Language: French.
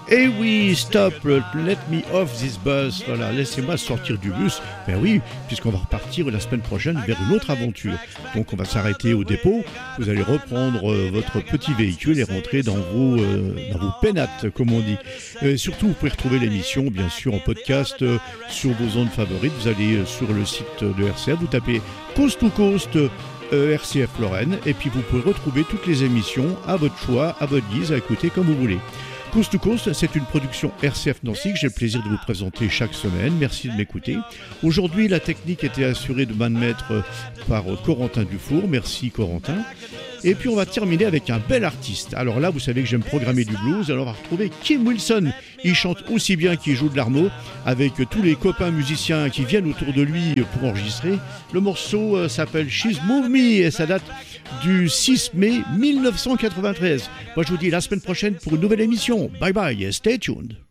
Eh oui, stop, let me off this bus. Voilà, laissez-moi sortir du bus. Ben oui, puisqu'on va repartir la semaine prochaine vers une autre aventure. Donc on va s'arrêter au dépôt. Vous allez reprendre votre petit véhicule et rentrer dans vos pénates, comme on dit. Surtout, vous pouvez retrouver l'émission, bien sûr, en podcast sur vos ondes favorites. Vous allez sur le site de RCF, vous tapez Coast to Coast RCF Lorraine, et puis vous pouvez retrouver toutes les émissions à votre choix, à votre guise, à écouter comme vous voulez. Coast to Coast, c'est une production RCF Nancy que j'ai le plaisir de vous présenter chaque semaine. Merci de m'écouter. Aujourd'hui, la technique était assurée de main de maître par Corentin Dufour. Merci Corentin. Et puis on va terminer avec un bel artiste. Alors là, vous savez que j'aime programmer du blues, alors on va retrouver Kim Wilson. Il chante aussi bien qu'il joue de l'arnaud, avec tous les copains musiciens qui viennent autour de lui pour enregistrer. Le morceau s'appelle She's Move Me et ça date du 6 mai 1993. Moi je vous dis la semaine prochaine pour une nouvelle émission. Bye bye et stay tuned.